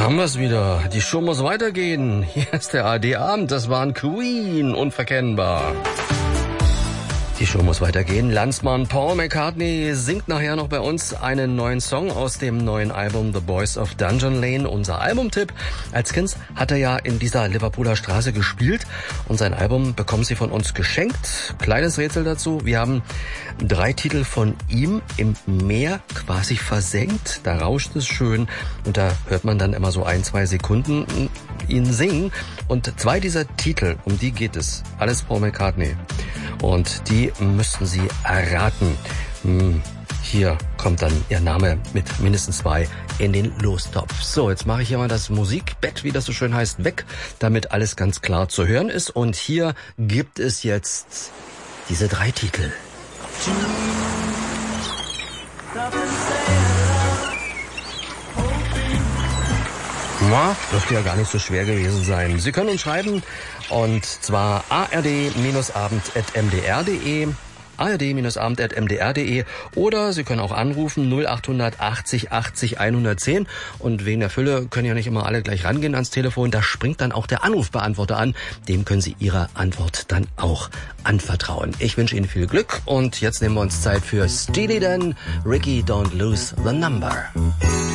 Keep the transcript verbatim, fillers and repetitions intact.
haben wir es wieder. Die Show muss weitergehen. Hier ist der A R D-Abend. Das waren Queen, unverkennbar. Die Show muss weitergehen. Landsmann Paul McCartney singt nachher noch bei uns einen neuen Song aus dem neuen Album The Boys of Dungeon Lane. Unser Albumtipp. Als Kind hat er ja in dieser Liverpooler Straße gespielt und sein Album bekommen Sie von uns geschenkt. Kleines Rätsel dazu. Wir haben drei Titel von ihm im Meer quasi versenkt. Da rauscht es schön und da hört man dann immer so ein, zwei Sekunden ihn singen. Und zwei dieser Titel, um die geht es. Alles Paul McCartney. Und die müssten Sie erraten. Hier kommt dann Ihr Name mit mindestens zwei in den Lostopf. So, jetzt mache ich hier mal das Musikbett, wie das so schön heißt, weg, damit alles ganz klar zu hören ist. Und hier gibt es jetzt diese drei Titel. Na, dürfte ja gar nicht so schwer gewesen sein. Sie können uns schreiben, und zwar a r d abend at m d r punkt d e, a r d abend at m d r punkt d e, oder Sie können auch anrufen null acht achtzig achtzig hundertzehn, und wegen der Fülle können ja nicht immer alle gleich rangehen ans Telefon, da springt dann auch der Anrufbeantworter an, dem können Sie Ihre Antwort dann auch anvertrauen. Ich wünsche Ihnen viel Glück, und jetzt nehmen wir uns Zeit für Steely Dan, Ricky Don't Lose the Number.